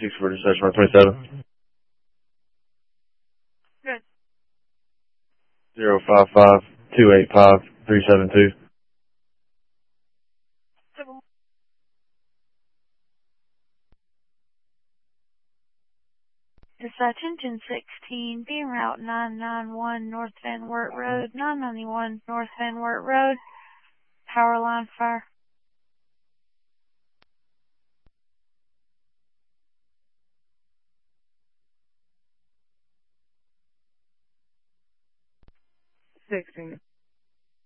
6 for dispatch 127. Good. 055-285-372. Dispatch engine 16, beam route 991 North Van Wert Road, 991 North Van Wert Road, power line fire. Sixteen.